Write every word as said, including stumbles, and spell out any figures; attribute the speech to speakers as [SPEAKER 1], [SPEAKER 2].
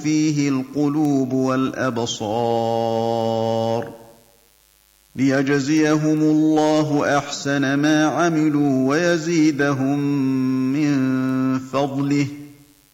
[SPEAKER 1] فِيهِ الْقُلُوبُ وَالْأَبْصَارُ لِيَجْزِيَهُمُ اللَّهُ أَحْسَنَ مَا عَمِلُوا وَيَزِيدَهُم مِّن فَضْلِهِ